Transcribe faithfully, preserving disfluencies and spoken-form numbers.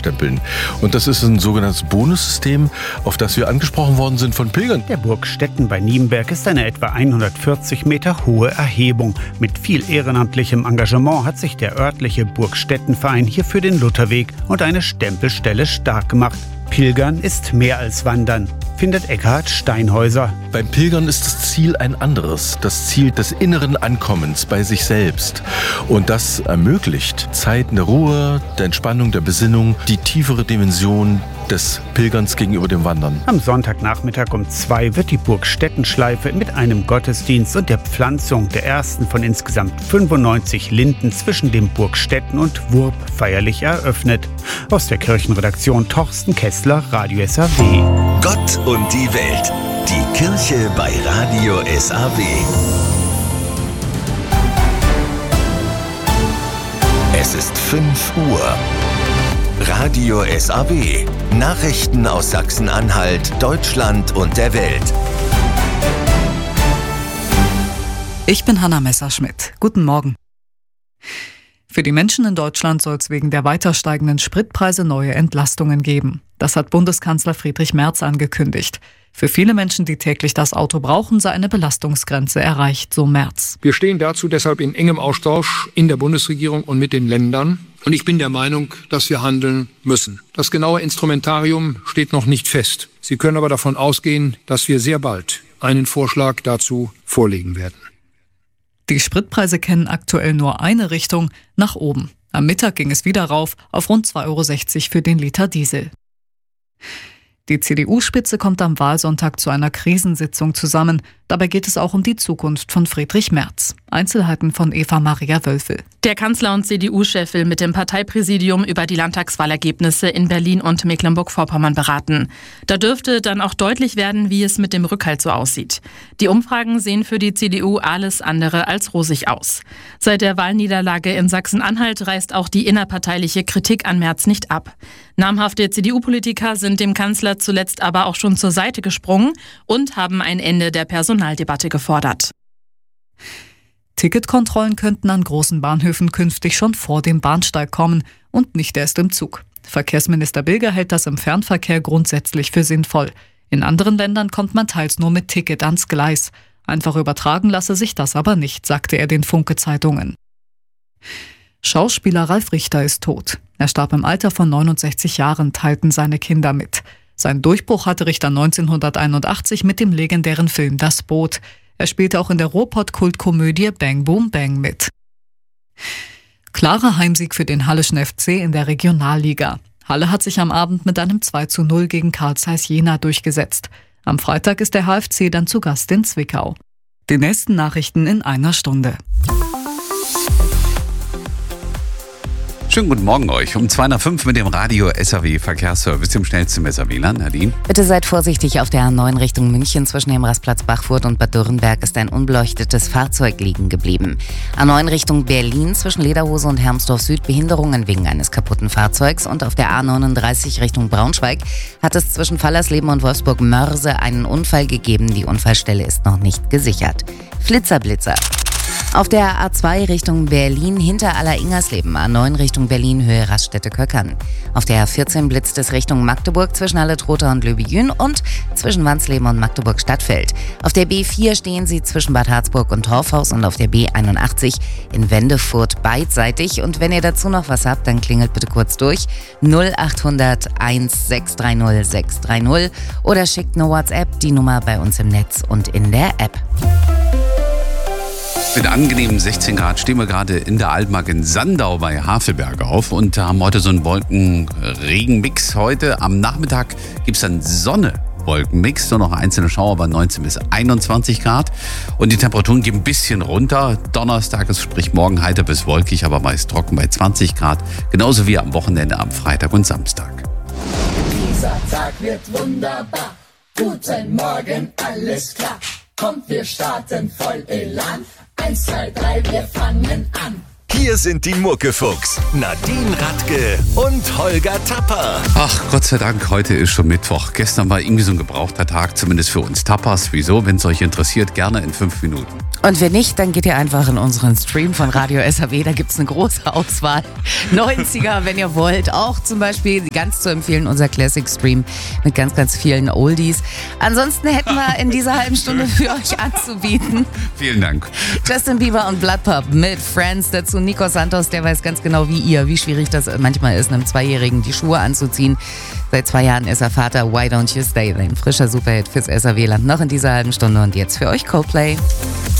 stempeln. Und das ist ein sogenanntes Bonussystem, auf das wir angesprochen worden sind von Pilgern. Der Burg Stetten bei Nienberg ist eine etwa hundertvierzig Meter hohe Erhebung. Mit viel ehrenamtlichem Engagement hat sich der örtliche Burgstettenverein hier für den Lutherweg und eine Stempelstelle stark gemacht. Pilgern ist mehr als Wandern, findet Eckhard Steinhäuser. Beim Pilgern ist das Ziel ein anderes, das Ziel des inneren Ankommens bei sich selbst. Und das ermöglicht Zeiten der Ruhe, der Entspannung, der Besinnung, die tiefere Dimension des Pilgerns gegenüber dem Wandern. Am Sonntagnachmittag um zwei wird die Burgstettenschleife mit einem Gottesdienst und der Pflanzung der ersten von insgesamt fünfundneunzig Linden zwischen dem Burgstetten und Wurb feierlich eröffnet. Aus der Kirchenredaktion Torsten Kessler, Radio S A W. Gott und die Welt. Die Kirche bei Radio S A W. Es ist fünf Uhr. Radio S A W. Nachrichten aus Sachsen-Anhalt, Deutschland und der Welt. Ich bin Hanna Messerschmidt. Guten Morgen. Für die Menschen in Deutschland soll es wegen der weiter steigenden Spritpreise neue Entlastungen geben. Das hat Bundeskanzler Friedrich Merz angekündigt. Für viele Menschen, die täglich das Auto brauchen, sei eine Belastungsgrenze erreicht, so Merz. Wir stehen dazu deshalb in engem Austausch in der Bundesregierung und mit den Ländern. Und ich bin der Meinung, dass wir handeln müssen. Das genaue Instrumentarium steht noch nicht fest. Sie können aber davon ausgehen, dass wir sehr bald einen Vorschlag dazu vorlegen werden. Die Spritpreise kennen aktuell nur eine Richtung, nach oben. Am Mittag ging es wieder rauf auf rund zwei Euro sechzig für den Liter Diesel. Die C D U-Spitze kommt am Wahlsonntag zu einer Krisensitzung zusammen. Dabei geht es auch um die Zukunft von Friedrich Merz. Einzelheiten von Eva Maria Wölfel. Der Kanzler und C D U-Chef will mit dem Parteipräsidium über die Landtagswahlergebnisse in Berlin und Mecklenburg-Vorpommern beraten. Da dürfte dann auch deutlich werden, wie es mit dem Rückhalt so aussieht. Die Umfragen sehen für die C D U alles andere als rosig aus. Seit der Wahlniederlage in Sachsen-Anhalt reißt auch die innerparteiliche Kritik an Merz nicht ab. Namhafte C D U-Politiker sind dem Kanzler zuletzt aber auch schon zur Seite gesprungen und haben ein Ende der Personaldebatte gefordert. Ticketkontrollen könnten an großen Bahnhöfen künftig schon vor dem Bahnsteig kommen und nicht erst im Zug. Verkehrsminister Bilger hält das im Fernverkehr grundsätzlich für sinnvoll. In anderen Ländern kommt man teils nur mit Ticket ans Gleis. Einfach übertragen lasse sich das aber nicht, sagte er den Funke-Zeitungen. Schauspieler Ralf Richter ist tot. Er starb im Alter von neunundsechzig Jahren, teilten seine Kinder mit. Seinen Durchbruch hatte Richter neunzehnhunderteinundachtzig mit dem legendären Film Das Boot. Er spielte auch in der Ruhrpott-Kultkomödie Bang Boom Bang mit. Klarer Heimsieg für den Halleschen F C in der Regionalliga. Halle hat sich am Abend mit einem zwei zu null gegen Carl Zeiss Jena durchgesetzt. Am Freitag ist der H F C dann zu Gast in Zwickau. Die nächsten Nachrichten in einer Stunde. Schönen guten Morgen euch. Um zwei nach fünf mit dem Radio S A W Verkehrsservice im schnellsten Messer W L A N. Nadine? Bitte seid vorsichtig auf der A neun Richtung München. Zwischen dem Rastplatz Bachfurt und Bad Dürrenberg ist ein unbeleuchtetes Fahrzeug liegen geblieben. A neun Richtung Berlin zwischen Lederhose und Hermsdorf Süd Behinderungen wegen eines kaputten Fahrzeugs. Und auf der A neununddreißig Richtung Braunschweig hat es zwischen Fallersleben und Wolfsburg-Mörse einen Unfall gegeben. Die Unfallstelle ist noch nicht gesichert. Flitzer-Blitzer. Auf der A zwei Richtung Berlin hinter Aller-Ingersleben, A neun Richtung Berlin Höhe Raststätte-Köckern. Auf der A vierzehn blitzt es Richtung Magdeburg zwischen Halle-Trotha und Löbejün und zwischen Wansleben und Magdeburg-Stadtfeld. Auf der B vier stehen sie zwischen Bad Harzburg und Torfhaus und auf der B einundachtzig in Wendefurt beidseitig. Und wenn ihr dazu noch was habt, dann klingelt bitte kurz durch null achthundert eins sechs drei null sechs drei null oder schickt eine WhatsApp, die Nummer bei uns im Netz und in der App. Mit angenehmen sechzehn Grad stehen wir gerade in der Altmark in Sandau bei Havelberg auf und haben heute so einen Wolken-Regen-Mix. Heute am Nachmittag gibt es dann Sonne. Wolkenmix, nur noch einzelne Schauer bei neunzehn bis einundzwanzig Grad. Und die Temperaturen gehen ein bisschen runter. Donnerstag ist, sprich morgen heiter bis wolkig, aber meist trocken bei zwanzig Grad. Genauso wie am Wochenende am Freitag und Samstag. Dieser Tag wird wunderbar. Guten Morgen, alles klar. Kommt, wir starten voll Elan. Eins, zwei, drei, wir fangen an. Hier sind die Muckefuchs, Nadine Radke und Holger Tapper. Ach, Gott sei Dank, heute ist schon Mittwoch. Gestern war irgendwie so ein gebrauchter Tag, zumindest für uns Tappers. Wieso? Wenn es euch interessiert, gerne in fünf Minuten. Und wenn nicht, dann geht ihr einfach in unseren Stream von Radio S A W. Da gibt es eine große Auswahl. neunziger, wenn ihr wollt. Auch zum Beispiel ganz zu empfehlen, unser Classic-Stream mit ganz, ganz vielen Oldies. Ansonsten hätten wir in dieser halben Stunde für euch anzubieten. Vielen Dank. Justin Bieber und Bloodpop mit Friends. Dazu Nico Santos, der weiß ganz genau wie ihr, wie schwierig das manchmal ist, einem Zweijährigen die Schuhe anzuziehen. Seit zwei Jahren ist er Vater. Why Don't You Stay? Ein frischer Superhit fürs S A W-Land noch in dieser halben Stunde. Und jetzt für euch Coldplay.